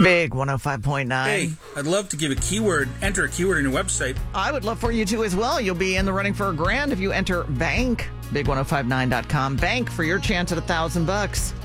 Big 105.9. Hey, I'd love to give a keyword, enter a keyword in your website. I would love for you to as well. You'll be in the running for $1,000 if you enter bank. Big1059.com. Bank for your chance at $1,000.